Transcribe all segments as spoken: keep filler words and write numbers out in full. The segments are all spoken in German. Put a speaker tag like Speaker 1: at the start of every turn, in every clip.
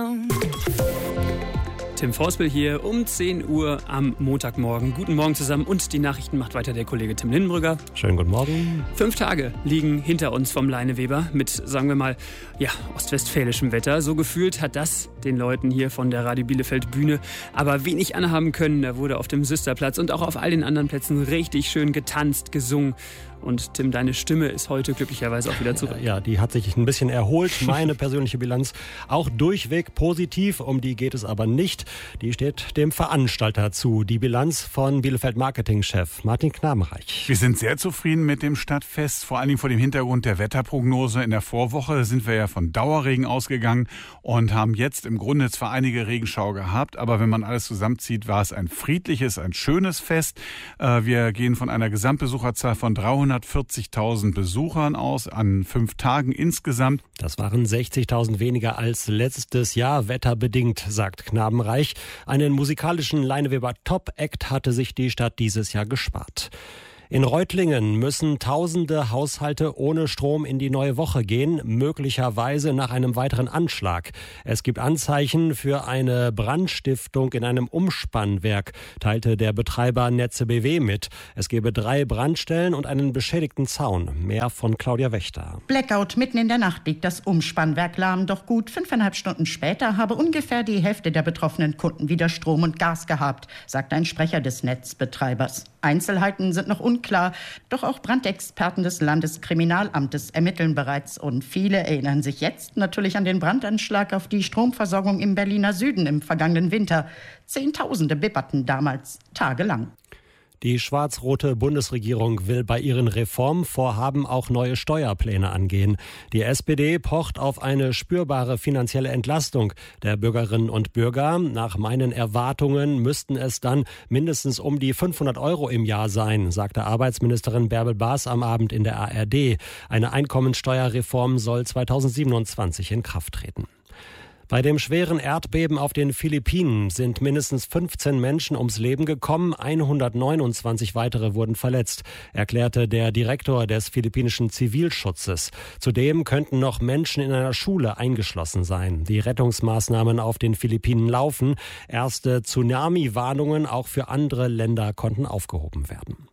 Speaker 1: Tim Forspel hier um zehn Uhr am Montagmorgen. Guten Morgen zusammen und die Nachrichten macht weiter der Kollege Tim Lindenbrügger.
Speaker 2: Schönen guten Morgen.
Speaker 1: Fünf Tage liegen hinter uns vom Leineweber mit, sagen wir mal, ja, ostwestfälischem Wetter. So gefühlt hat das den Leuten hier von der Radio Bielefeld Bühne aber wenig anhaben können. Da wurde auf dem Süsterplatz und auch auf all den anderen Plätzen richtig schön getanzt, gesungen. Und Tim, deine Stimme ist heute glücklicherweise auch wieder zurück.
Speaker 2: Ja, die hat sich ein bisschen erholt. Meine persönliche Bilanz auch durchweg positiv. Um die geht es aber nicht. Die steht dem Veranstalter zu. Die Bilanz von Bielefeld Marketingchef Martin Knabenreich.
Speaker 3: Wir sind sehr zufrieden mit dem Stadtfest. Vor allen Dingen vor dem Hintergrund der Wetterprognose. In der Vorwoche sind wir ja von Dauerregen ausgegangen und haben jetzt im Grunde zwar einige Regenschauer gehabt, aber wenn man alles zusammenzieht, war es ein friedliches, ein schönes Fest. Wir gehen von einer Gesamtbesucherzahl von dreihundertvierzigtausend Besuchern aus an fünf Tagen insgesamt.
Speaker 2: Das waren sechzigtausend weniger als letztes Jahr, wetterbedingt, sagt Knabenreich. Einen musikalischen Leineweber Top-Act hatte sich die Stadt dieses Jahr gespart. In Reutlingen müssen tausende Haushalte ohne Strom in die neue Woche gehen, möglicherweise nach einem weiteren Anschlag. Es gibt Anzeichen für eine Brandstiftung in einem Umspannwerk, teilte der Betreiber Netze B W mit. Es gebe drei Brandstellen und einen beschädigten Zaun. Mehr von Claudia Wächter.
Speaker 4: Blackout mitten in der Nacht liegt das Umspannwerk lahm, doch gut fünfeinhalb Stunden später habe ungefähr die Hälfte der betroffenen Kunden wieder Strom und Gas gehabt, sagt ein Sprecher des Netzbetreibers. Einzelheiten sind noch unklar, doch auch Brandexperten des Landeskriminalamtes ermitteln bereits und viele erinnern sich jetzt natürlich an den Brandanschlag auf die Stromversorgung im Berliner Süden im vergangenen Winter. Zehntausende bibberten damals tagelang.
Speaker 2: Die schwarz-rote Bundesregierung will bei ihren Reformvorhaben auch neue Steuerpläne angehen. Die S P D pocht auf eine spürbare finanzielle Entlastung der Bürgerinnen und Bürger. Nach meinen Erwartungen müssten es dann mindestens um die fünfhundert Euro im Jahr sein, sagte Arbeitsministerin Bärbel Baas am Abend in der A R D. Eine Einkommensteuerreform soll zweitausendsiebenundzwanzig in Kraft treten. Bei dem schweren Erdbeben auf den Philippinen sind mindestens fünfzehn Menschen ums Leben gekommen, hundertneunundzwanzig weitere wurden verletzt, erklärte der Direktor des philippinischen Zivilschutzes. Zudem könnten noch Menschen in einer Schule eingeschlossen sein. Die Rettungsmaßnahmen auf den Philippinen laufen. Erste Tsunami-Warnungen auch für andere Länder konnten aufgehoben werden.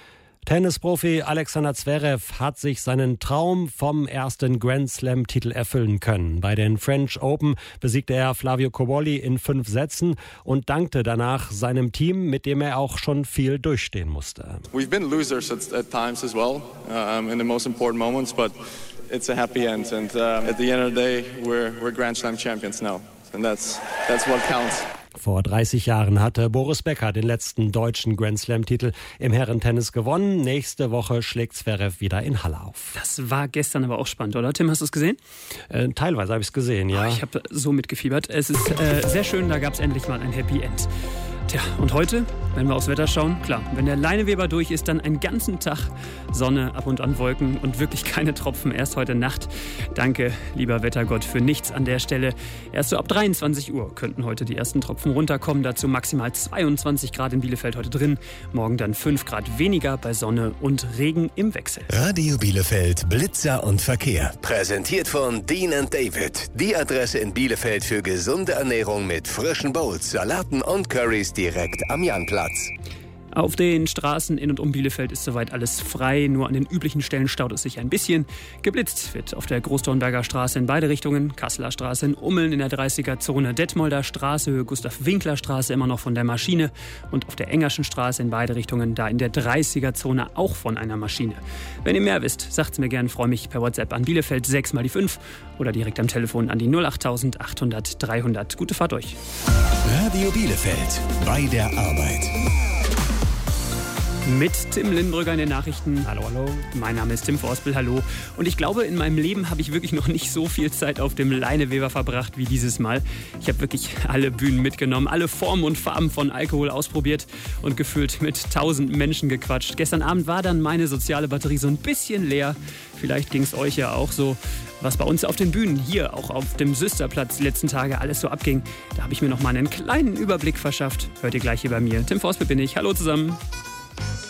Speaker 2: Tennisprofi Alexander Zverev hat sich seinen Traum vom ersten Grand-Slam-Titel erfüllen können. Bei den French Open besiegte er Flavio Cobolli in fünf Sätzen und dankte danach seinem Team, mit dem er auch schon viel durchstehen musste.
Speaker 5: We've been losers at, at times as well, um, in the most important moments, but it's a happy end. And uh, at the end of the day, we're we're Grand Slam champions now, and that's that's what counts.
Speaker 2: Vor dreißig Jahren hatte Boris Becker den letzten deutschen Grand-Slam-Titel im Herrentennis gewonnen. Nächste Woche schlägt Zverev wieder in Halle auf.
Speaker 1: Das war gestern aber auch spannend, oder? Tim, hast du es gesehen?
Speaker 2: Äh, teilweise habe ich es gesehen, ja.
Speaker 1: Oh, ich habe so mitgefiebert. Es ist äh, sehr schön, da gab es endlich mal ein Happy End. Tja, und heute, wenn wir aufs Wetter schauen, klar, wenn der Leineweber durch ist, dann einen ganzen Tag Sonne, ab und an Wolken und wirklich keine Tropfen, erst heute Nacht. Danke, lieber Wettergott, für nichts an der Stelle. Erst so ab dreiundzwanzig Uhr könnten heute die ersten Tropfen runterkommen, dazu maximal zweiundzwanzig Grad in Bielefeld heute drin, morgen dann fünf Grad weniger bei Sonne und Regen im Wechsel.
Speaker 6: Radio Bielefeld, Blitzer und Verkehr. Präsentiert von Dean and David, die Adresse in Bielefeld für gesunde Ernährung mit frischen Bowls, Salaten und Currys direkt am Janplatz.
Speaker 1: Auf den Straßen in und um Bielefeld ist soweit alles frei. Nur an den üblichen Stellen staut es sich ein bisschen. Geblitzt wird auf der Großdornberger Straße in beide Richtungen. Kasseler Straße in Ummeln in der dreißiger-Zone. Detmolder Straße, Höhe Gustav-Winkler-Straße immer noch von der Maschine. Und auf der Engerschen Straße in beide Richtungen, da in der dreißiger-Zone auch von einer Maschine. Wenn ihr mehr wisst, sagt's mir gern. Freue mich per WhatsApp an Bielefeld sechs mal die fünf oder direkt am Telefon an die null acht achthundert dreihundert. Gute Fahrt euch.
Speaker 6: Radio Bielefeld, bei der Arbeit.
Speaker 1: Mit Tim Lindenbrügger in den Nachrichten.
Speaker 2: Hallo, hallo.
Speaker 1: Mein Name ist Tim Forspel, hallo. Und ich glaube, in meinem Leben habe ich wirklich noch nicht so viel Zeit auf dem Leineweber verbracht wie dieses Mal. Ich habe wirklich alle Bühnen mitgenommen, alle Formen und Farben von Alkohol ausprobiert und gefühlt mit tausend Menschen gequatscht. Gestern Abend war dann meine soziale Batterie so ein bisschen leer. Vielleicht ging es euch ja auch so. Was bei uns auf den Bühnen, hier auch auf dem Süsterplatz die letzten Tage alles so abging, da habe ich mir noch mal einen kleinen Überblick verschafft. Hört ihr gleich hier bei mir. Tim Forspel bin ich. Hallo zusammen.